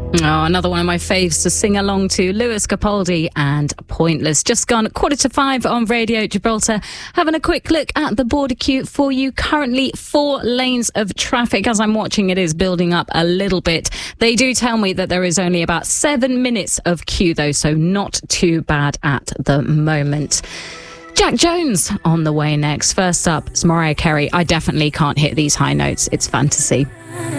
Oh, another one of my faves to sing along to, Lewis Capaldi and Pointless. Just gone 4:45 on Radio Gibraltar. Having a quick look at the border queue for you. Currently 4 lanes of traffic. As I'm watching, it is building up a little bit. They do tell me that there is only about 7 minutes of queue though, so not too bad at the moment. Jack Jones on the way next. First up is Mariah Carey. I definitely can't hit these high notes. It's fantasy.